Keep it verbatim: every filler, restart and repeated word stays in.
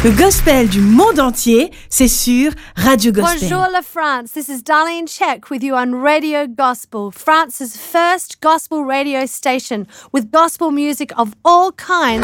Le gospel du monde entier, c'est sur Radio Gospel. Bonjour la France, this is Darlene Check with you on Radio Gospel, France's first gospel radio station with gospel music of all kinds.